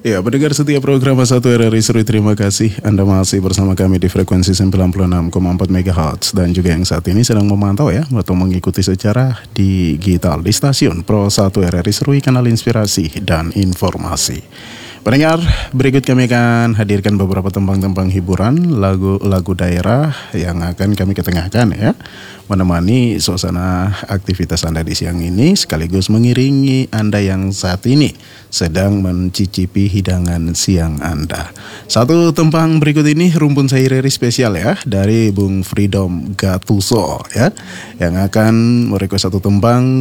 Ya, pendengar setiap program Satu RRI Seru, terima kasih Anda masih bersama kami di frekuensi 96,4 MHz dan juga yang saat ini sedang memantau ya atau mengikuti secara digital di stasiun Pro 1 RRI Seru, kanal inspirasi dan informasi. Pendengar, berikut kami akan hadirkan beberapa tembang-tembang hiburan, lagu-lagu daerah yang akan kami ketengahkan ya, menemani suasana aktivitas Anda di siang ini, sekaligus mengiringi Anda yang saat ini sedang mencicipi hidangan siang Anda. Satu tembang berikut ini rumpun saireri spesial ya, dari Bung Freedom Gatuso ya, yang akan merequest satu tembang